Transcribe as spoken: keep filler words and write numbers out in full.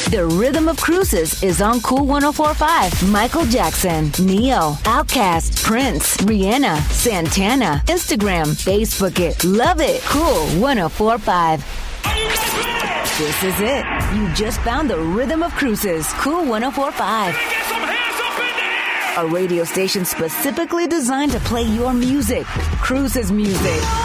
The Rhythm of Cruises is on Cool one oh four point five. Michael Jackson, Neo, Outkast, Prince, Rihanna, Santana. Instagram, Facebook it, love it. Cool one oh four point five. This is it. You just found the Rhythm of Cruises. Cool one oh four point five. A radio station specifically designed to play your music. Cruises music.